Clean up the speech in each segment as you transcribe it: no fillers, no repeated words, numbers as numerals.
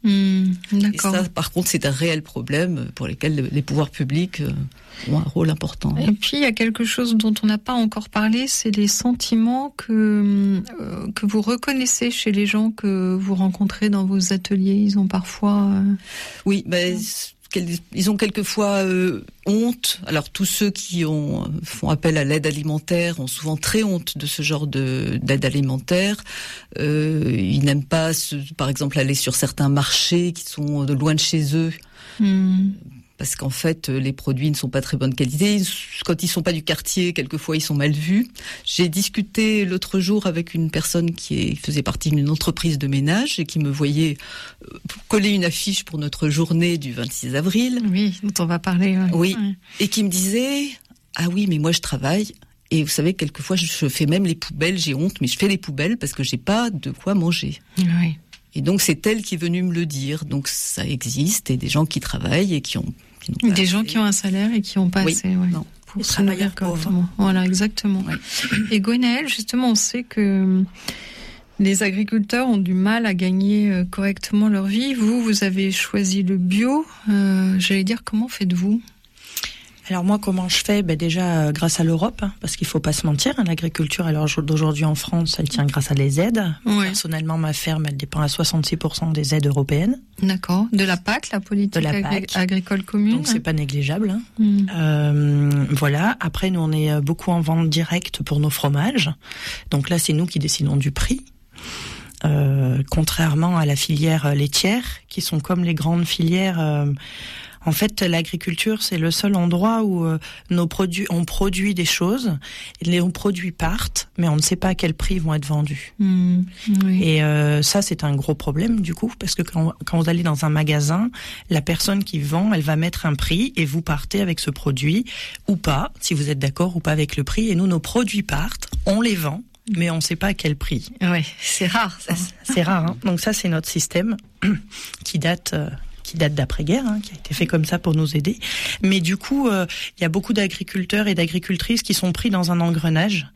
D'accord. Et ça, par contre, c'est un réel problème pour lequel les pouvoirs publics ont un rôle important. Et puis, il y a quelque chose dont on n'a pas encore parlé, c'est les sentiments que vous reconnaissez chez les gens que vous rencontrez dans vos ateliers. Ils ont parfois... Oui, ils ont quelquefois honte. Alors tous ceux qui font appel à l'aide alimentaire ont souvent très honte de ce genre d'aide alimentaire. Ils n'aiment pas, par exemple, aller sur certains marchés qui sont loin de chez eux. Parce qu'en fait, les produits ne sont pas très bonne qualité. Quand ils sont pas du quartier, quelquefois, ils sont mal vus. J'ai discuté l'autre jour avec une personne qui faisait partie d'une entreprise de ménage et qui me voyait coller une affiche pour notre journée du 26 avril. Oui, dont on va parler. Oui. Et qui me disait, ah oui, mais moi je travaille. Et vous savez, quelquefois, je fais même les poubelles. J'ai honte, mais je fais les poubelles parce que j'ai pas de quoi manger. Oui. Et donc, c'est elle qui est venue me le dire. Donc, ça existe, et des gens qui travaillent et qui n'ont pas des assez. Gens qui ont un salaire et qui n'ont pas assez. Ouais. Non. Pour se nourrir correctement. Voilà, exactement. Ouais. Et Gwenaëlle, justement, on sait que les agriculteurs ont du mal à gagner correctement leur vie. Vous avez choisi le bio. J'allais dire, comment faites-vous ? Alors moi, comment je fais ? Déjà grâce à l'Europe, parce qu'il faut pas se mentir, l'agriculture d'aujourd'hui en France, elle tient grâce à des aides. Ouais. Personnellement, ma ferme, elle dépend à 66% des aides européennes. D'accord. De la PAC, la politique agricole commune. Donc c'est pas négligeable. Voilà. Après, nous on est beaucoup en vente directe pour nos fromages. Donc là, c'est nous qui décidons du prix. Contrairement à la filière laitière, qui sont comme les grandes filières. En fait, l'agriculture, c'est le seul endroit où on produit des choses, les produits partent, mais on ne sait pas à quel prix ils vont être vendus. Oui. Et ça, c'est un gros problème du coup, parce que quand vous allez dans un magasin, la personne qui vend, elle va mettre un prix et vous partez avec ce produit ou pas, si vous êtes d'accord ou pas avec le prix. Et nous, nos produits partent, on les vend, mais on ne sait pas à quel prix. Oui, c'est rare ça. C'est rare. Hein. Donc ça, c'est notre système qui date d'après-guerre, qui a été fait comme ça pour nous aider. Mais du coup, il y a beaucoup d'agriculteurs et d'agricultrices qui sont pris dans un engrenage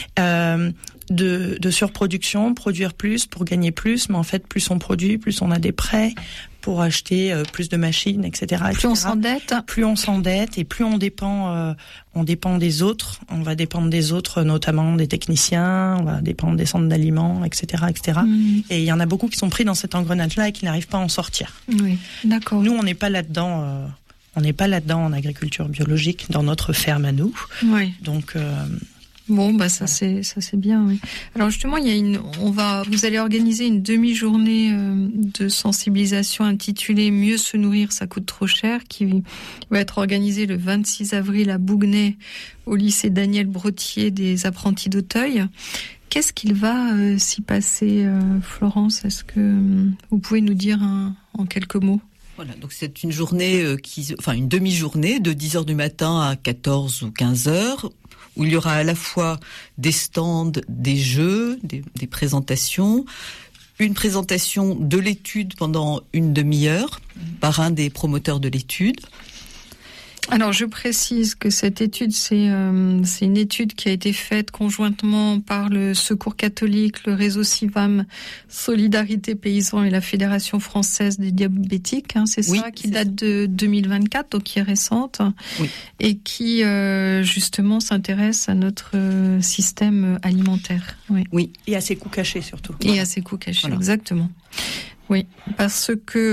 de surproduction, produire plus pour gagner plus, mais en fait, plus on produit, plus on a des prêts pour acheter plus de machines, etc. Plus on s'endette. Plus on s'endette et plus on dépend des autres. On va dépendre des autres, notamment des techniciens, on va dépendre des centres d'aliments, etc., etc. Et il y en a beaucoup qui sont pris dans cet engrenage-là et qui n'arrivent pas à en sortir. Oui, d'accord. Nous, on n'est pas là-dedans. On n'est pas là-dedans en agriculture biologique dans notre ferme à nous. Oui. Donc. Bon, ça c'est bien. Oui. Alors justement, vous allez organiser une demi-journée de sensibilisation intitulée Mieux se nourrir, ça coûte trop cher, qui va être organisée le 26 avril à Bouguenais au lycée Daniel Brottier des apprentis d'Auteuil. Qu'est-ce qu'il va s'y passer, Florence ? Est-ce que vous pouvez nous dire en quelques mots ? Voilà, donc c'est une journée une demi-journée de 10h du matin à 14 ou 15h. Où il y aura à la fois des stands, des jeux, des présentations, une présentation de l'étude pendant une demi-heure par un des promoteurs de l'étude. Alors, je précise que cette étude, c'est une étude qui a été faite conjointement par le Secours catholique, le réseau CIVAM, Solidarité Paysans et la Fédération française des diabétiques. C'est ça, qui date de 2024, donc qui est récente, et qui justement s'intéresse à notre système alimentaire. Oui, et à ses coûts cachés surtout. Et à ses coûts cachés, exactement. Oui, parce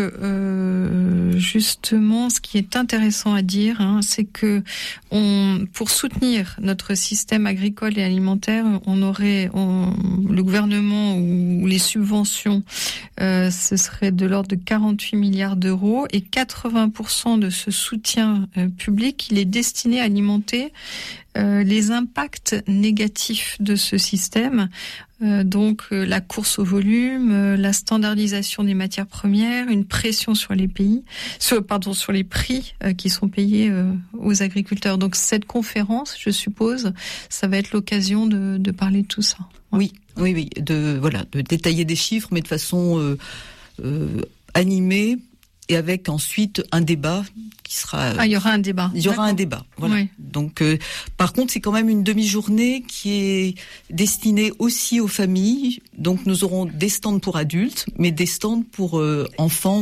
que justement, ce qui est intéressant à dire, c'est que pour soutenir notre système agricole et alimentaire, le gouvernement ou les subventions, ce serait de l'ordre de 48 milliards d'euros, et 80% de ce soutien public, il est destiné à alimenter les impacts négatifs de ce système. Donc la course au volume, la standardisation des matières premières, une pression sur les sur les prix qui sont payés aux agriculteurs. Donc cette conférence, je suppose, ça va être l'occasion de parler de tout ça. Oui, de détailler des chiffres, mais de façon animée, et avec ensuite un débat qui sera... il y aura un débat. Il y aura un débat, voilà. Oui. Donc, par contre, c'est quand même une demi-journée qui est destinée aussi aux familles. Donc, nous aurons des stands pour adultes, mais des stands pour enfants